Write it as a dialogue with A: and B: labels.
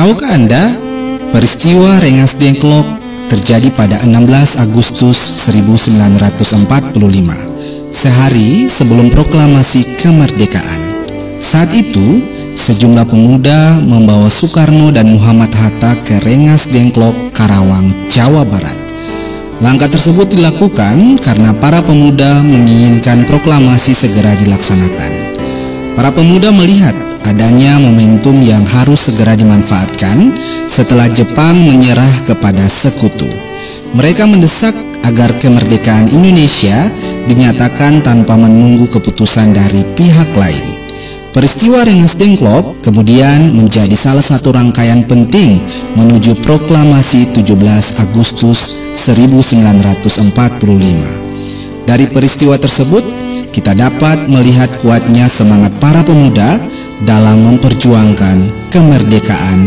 A: Tahukah Anda, peristiwa Rengas Dengklok terjadi pada 16 Agustus 1945, sehari sebelum proklamasi kemerdekaan. Saat itu, sejumlah pemuda membawa Soekarno dan Muhammad Hatta ke Rengas Dengklok, Karawang, Jawa Barat. Langkah tersebut dilakukan karena para pemuda menginginkan proklamasi segera dilaksanakan. Para pemuda melihat adanya momentum yang harus segera dimanfaatkan setelah Jepang menyerah kepada sekutu. Mereka mendesak agar kemerdekaan Indonesia dinyatakan tanpa menunggu keputusan dari pihak lain. Peristiwa Rengas Dengklok kemudian menjadi salah satu rangkaian penting menuju proklamasi 17 Agustus 1945. Dari peristiwa tersebut, kita dapat melihat kuatnya semangat para pemuda dalam memperjuangkan kemerdekaan